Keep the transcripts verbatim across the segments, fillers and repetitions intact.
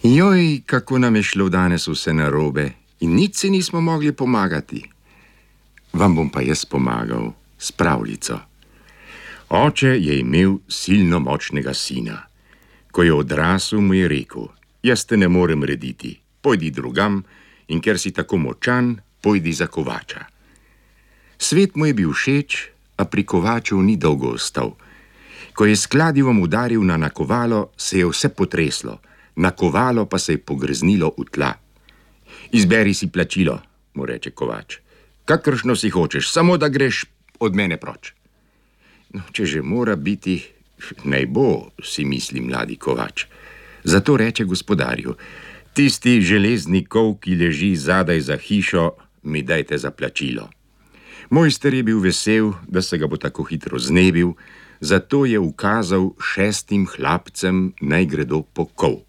Joj, kako nam je šlo danes vse narobe in nič si nismo mogli pomagati. Vam bom pa jaz pomagal s pravljico. Oče je imel silno močnega sina. Ko je odrasel, mu je rekel: jaz te ne morem rediti, pojdi drugam, in ker si tako močan, pojdi za kovača. Svet mu je bil všeč, a pri kovaču ni dolgo ostal. Ko je s kladivom udaril na nakovalo, se je vse potreslo, nakovalo pa se je pogreznilo v tla. Izberi si plačilo, mu reče kovač. Kakršno si hočeš, samo da greš od mene proč. No, če že mora biti, naj bo, si misli mladi kovač. Zato reče gospodarju: tisti železni kol, ki leži zadaj za hišo, mi dajte za plačilo. Mojster je bil vesel, da se ga bo tako hitro znebil, zato je ukazal šestim hlapcem, naj gredo po kol.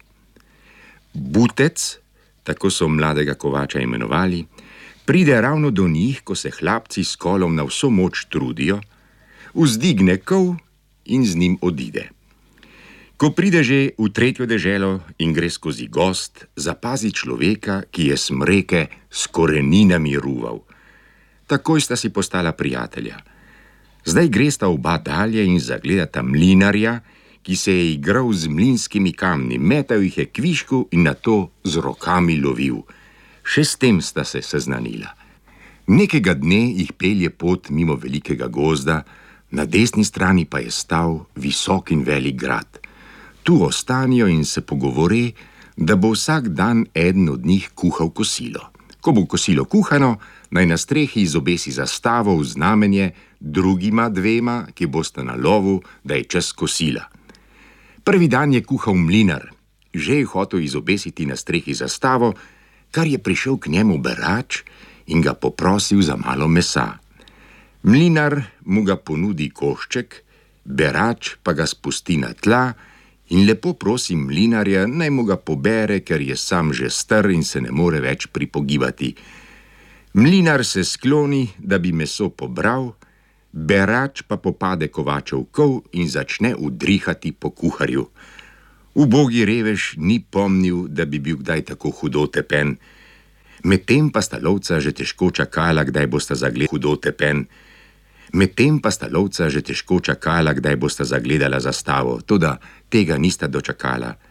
Butec, tako so mladega kovača imenovali, pride ravno do njih, ko se hlapci s kolom na vso moč trudijo, vzdigne kol in z njim odide. Ko pride že v tretjo deželo in gre skozi gozd, zapazi človeka, ki je smreke s koreninami ruval. Takoj sta si postala prijatelja. Zdaj gresta oba dalje in zagledata mlinarja, ki se je igral z mlinskimi kamni, metal jih je kvišku in nato z rokami lovil. Še s tem sta se seznanila. Nekega dne jih pelje pot mimo velikega gozda, na desni strani pa je stal visok in velik grad. Tu ostanijo in se pogovore, da bo vsak dan eden od njih kuhal kosilo. Ko bo kosilo kuhano, naj na strehi izobesi zastavo v znamenje drugima dvema, ki bosta na lovu, da je čas kosila. Prvi dan je kuhal mlinar, že je hotel izobesiti na strehi zastavo, kar je prišel k njemu berač in ga poprosil za malo mesa. Mlinar mu ga ponudi košček, berač pa ga spusti na tla in lepo prosi mlinarja, naj mu ga pobere, ker je sam že star in se ne more več pripogibati. Mlinar se skloni, da bi meso pobral, berač pa popade kovačev kol in začne udrihati po kuharju. Ubogi revež ni pomnil, da bi bil kdaj tako hudo tepen. Medtem pa sta lovca že težko čakala, kdaj bosta zagledala hudo tepen. Medtem pa sta lovca že težko čakala, kdaj bosta zagledala zastavo, toda tega nista dočakala.